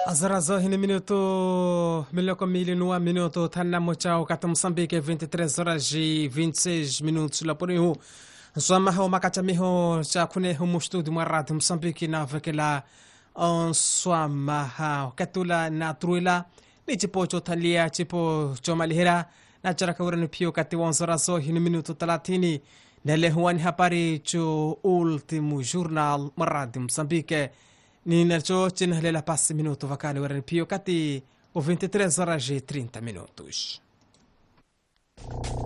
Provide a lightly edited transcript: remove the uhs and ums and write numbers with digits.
Azarazo hini minuto miloko mili nua minuto tana mochao kata Moçambique 23 horas e 26 minutos la porihu Nswama hao makachamiho cha kune humu studio mwa radio Moçambique na vekela nswama hao katula na truila ni chipo chotalia chipo chomalihira na charaka urani pio kati wanzarazo hini minuto 30 nele huani hapari cho ultimo jornal mwa radio Moçambique ni nalcho chinhalela pasi minuto vakani warani pio kati o 23 horas e 30 minutos.